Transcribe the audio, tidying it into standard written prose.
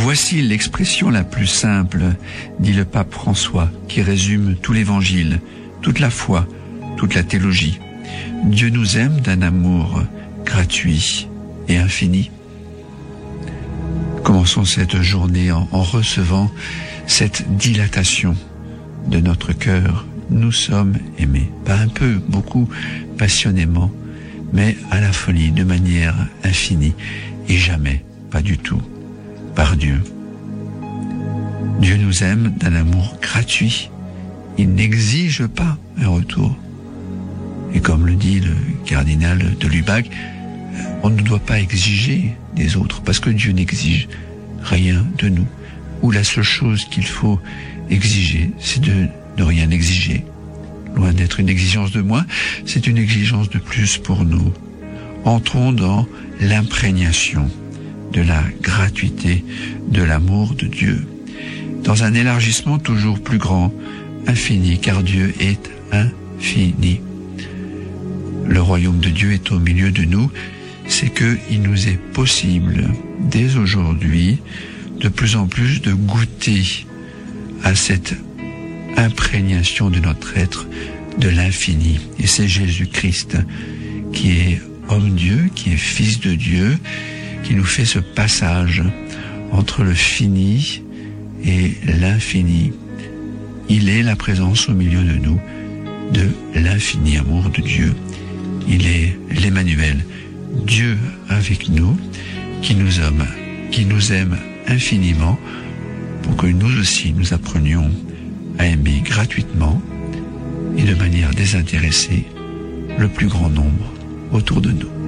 Voici l'expression la plus simple, dit le pape François, qui résume tout l'Évangile, toute la foi, toute la théologie. Dieu nous aime d'un amour gratuit et infini. Commençons cette journée en recevant cette dilatation de notre cœur. Nous sommes aimés, pas un peu, beaucoup, passionnément, mais à la folie, de manière infinie, et jamais, pas du tout, par Dieu. Dieu nous aime d'un amour gratuit. Il n'exige pas un retour. Et comme le dit le cardinal de Lubac, on ne doit pas exiger des autres, parce que Dieu n'exige rien de nous. Ou la seule chose qu'il faut exiger, c'est de ne rien exiger. Loin d'être une exigence de moins, c'est une exigence de plus pour nous. Entrons dans l'imprégnation de la gratuité, de l'amour de Dieu, dans un élargissement toujours plus grand, infini, car Dieu est infini. Le royaume de Dieu est au milieu de nous, c'est qu'il nous est possible, dès aujourd'hui, de plus en plus de goûter à cette imprégnation de notre être, de l'infini. Et c'est Jésus-Christ qui est homme-Dieu, qui est fils de Dieu, qui nous fait ce passage entre le fini et l'infini. Il est la présence au milieu de nous de l'infini amour de Dieu. Il est l'Emmanuel, Dieu avec nous, qui nous aime infiniment pour que nous aussi nous apprenions à aimer gratuitement et de manière désintéressée le plus grand nombre autour de nous.